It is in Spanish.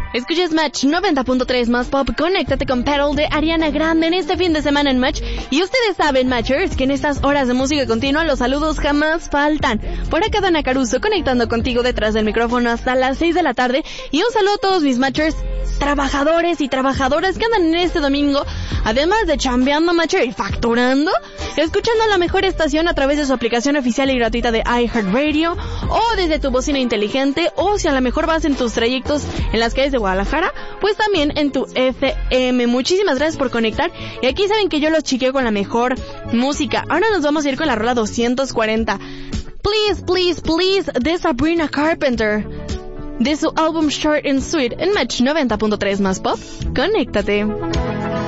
Escuchas Match 90.3 más pop. Conéctate con Petal de Ariana Grande en este fin de semana en Match. Y ustedes saben, Matchers, que en estas horas de música continua los saludos jamás faltan. Por acá Dana Caruso conectando contigo detrás del micrófono hasta las 6 de la tarde. Y un saludo a todos mis Matchers, trabajadores y trabajadoras que andan en este domingo, además de chambeando, Matcher, y facturando, escuchando la mejor estación a través de su aplicación oficial y gratuita de iHeartRadio, o desde tu bocina inteligente, o si a lo mejor vas en tus trayectos en las calles de Guadalajara, pues también en tu FM. Muchísimas gracias por conectar, y aquí saben que yo los chiqueo con la mejor música. Ahora nos vamos a ir con la rola 240. Please, please, please, de Sabrina Carpenter, de su álbum Short and Sweet en Match 90.3 más pop. Conéctate.